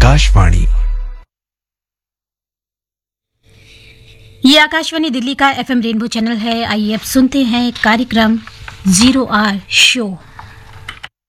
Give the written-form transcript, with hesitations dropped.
आकाशवाणी। ये आकाशवाणी दिल्ली का FM rainbow channel है। आइए अब सुनते हैं कार्यक्रम 0 आवर शो।